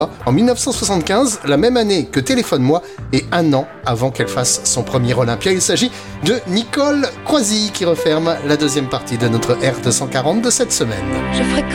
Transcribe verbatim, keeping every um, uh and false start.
En dix-neuf cent soixante-quinze, la même année que Téléphone-moi et un an avant qu'elle fasse son premier Olympia. Il s'agit de Nicole Croisille qui referme la deuxième partie de notre R deux cent quarante de cette semaine. Je ferai